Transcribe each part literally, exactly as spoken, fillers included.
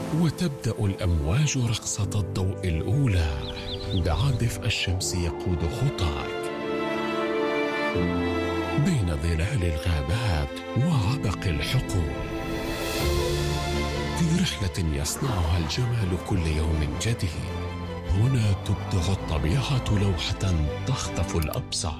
وتبدأ الأمواج رقصة الضوء الأولى بعد دفء الشمس يقود خطاك بين ظلال الغابات وعبق الحقول، في رحلة يصنعها الجمال كل يوم جديد. هنا تبدع الطبيعة لوحة تخطف الأبصار.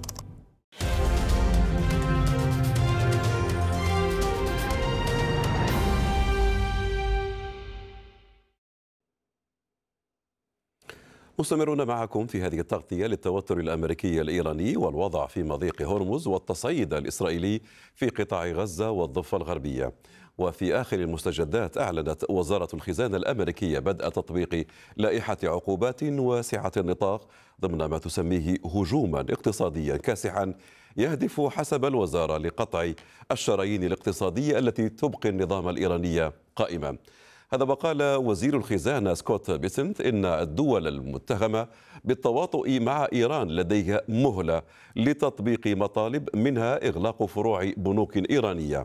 مستمرون معكم في هذه التغطية للتوتر الأمريكي الإيراني والوضع في مضيق هرمز والتصعيد الإسرائيلي في قطاع غزة والضفة الغربية. وفي آخر المستجدات أعلنت وزارة الخزانة الأمريكية بدء تطبيق لائحة عقوبات واسعة النطاق ضمن ما تسميه هجوما اقتصاديا كاسحا يهدف حسب الوزارة لقطع الشرايين الاقتصادية التي تبقي النظام الإيراني قائما. هذا وقال وزير الخزانة سكوت بيسنت إن الدول المتهمة بالتواطؤ مع إيران لديها مهلة لتطبيق مطالب منها إغلاق فروع بنوك إيرانية.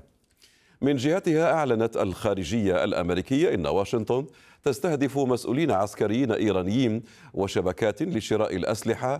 من جهتها أعلنت الخارجية الأمريكية إن واشنطن تستهدف مسؤولين عسكريين إيرانيين وشبكات لشراء الأسلحة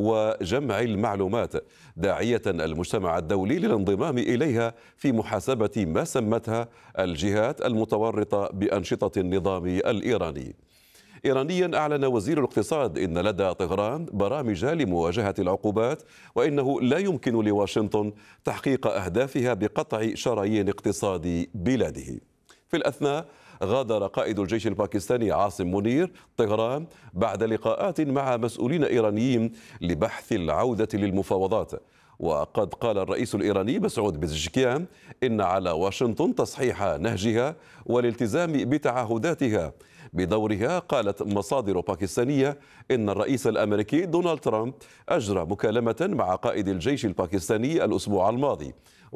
وجمع المعلومات، داعية المجتمع الدولي للانضمام إليها في محاسبة ما سمتها الجهات المتورطة بأنشطة النظام الإيراني. إيرانيا أعلن وزير الاقتصاد إن لدى طهران برامج لمواجهة العقوبات، وإنه لا يمكن لواشنطن تحقيق أهدافها بقطع شرايين اقتصاد بلاده. في الأثناء غادر قائد الجيش الباكستاني عاصم منير طهران بعد لقاءات مع مسؤولين إيرانيين لبحث العودة للمفاوضات. وقد قال الرئيس الإيراني مسعود بزشكيان إن على واشنطن تصحيح نهجها والالتزام بتعهداتها. بدورها قالت مصادر باكستانية إن الرئيس الأمريكي دونالد ترامب أجرى مكالمة مع قائد الجيش الباكستاني الأسبوع الماضي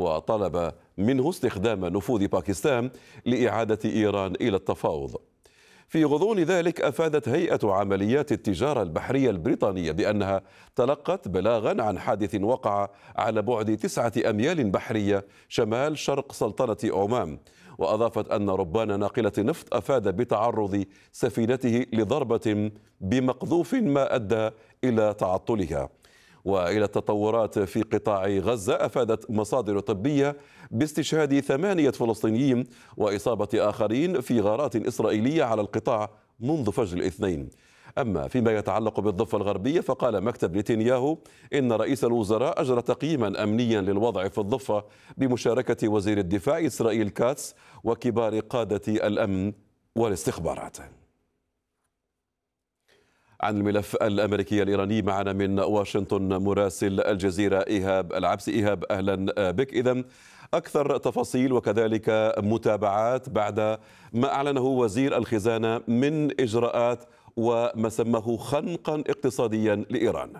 وطلب منه استخدام نفوذ باكستان لإعادة إيران إلى التفاوض. في غضون ذلك أفادت هيئة عمليات التجارة البحرية البريطانية بأنها تلقت بلاغا عن حادث وقع على بعد تسعة أميال بحرية شمال شرق سلطنة عمان، وأضافت أن ربان ناقلة نفط أفاد بتعرض سفينته لضربة بمقذوف ما أدى إلى تعطلها. وإلى التطورات في قطاع غزة، أفادت مصادر طبية باستشهاد ثمانية فلسطينيين وإصابة آخرين في غارات إسرائيلية على القطاع منذ فجر الاثنين. أما فيما يتعلق بالضفة الغربية، فقال مكتب نتنياهو إن رئيس الوزراء أجرى تقييما أمنيا للوضع في الضفة بمشاركة وزير الدفاع إسرائيل كاتس وكبار قادة الأمن والاستخبارات. عن الملف الأمريكي الإيراني معنا من واشنطن مراسل الجزيرة إيهاب العبسي. إيهاب، أهلا بك. إذن أكثر تفاصيل وكذلك متابعات بعد ما أعلنه وزير الخزانة من إجراءات وما سماه خنقا اقتصاديا لإيران.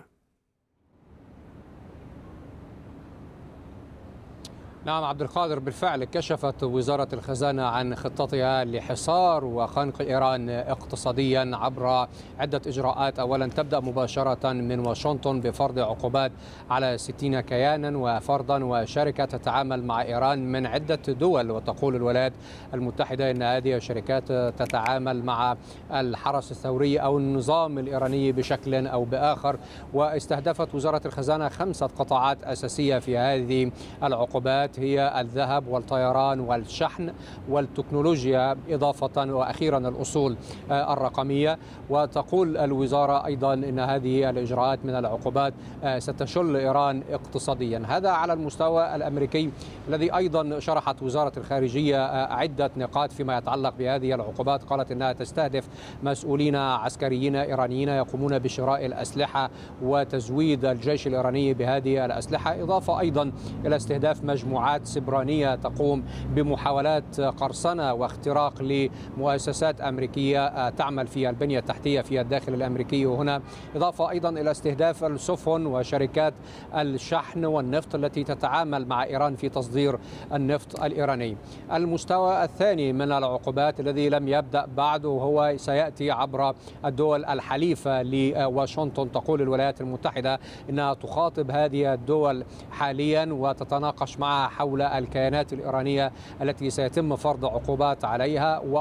نعم عبد القادر، بالفعل كشفت وزارة الخزانة عن خطتها لحصار وخنق إيران اقتصاديا عبر عدة إجراءات. أولا تبدأ مباشرة من واشنطن بفرض عقوبات على ستين كيانا وفردا وشركة تتعامل مع إيران من عدة دول، وتقول الولايات المتحدة أن هذه الشركات تتعامل مع الحرس الثوري أو النظام الإيراني بشكل أو بآخر. واستهدفت وزارة الخزانة خمسة قطاعات أساسية في هذه العقوبات، هي الذهب والطيران والشحن والتكنولوجيا، إضافة وأخيرا الأصول الرقمية. وتقول الوزارة أيضا أن هذه الإجراءات من العقوبات ستشل إيران اقتصاديا. هذا على المستوى الأمريكي، الذي أيضا شرحت وزارة الخارجية عدة نقاط فيما يتعلق بهذه العقوبات. قالت أنها تستهدف مسؤولين عسكريين إيرانيين يقومون بشراء الأسلحة وتزويد الجيش الإيراني بهذه الأسلحة، إضافة أيضا إلى استهداف مجموعات سبرانية تقوم بمحاولات قرصنة واختراق لمؤسسات أمريكية تعمل في البنية التحتية في الداخل الأمريكي هنا، إضافة أيضا إلى استهداف السفن وشركات الشحن والنفط التي تتعامل مع إيران في تصدير النفط الإيراني. المستوى الثاني من العقوبات الذي لم يبدأ بعد وهو سيأتي عبر الدول الحليفة لواشنطن. تقول الولايات المتحدة إنها تخاطب هذه الدول حاليا وتتناقش معها حول الكيانات الإيرانية التي سيتم فرض عقوبات عليها.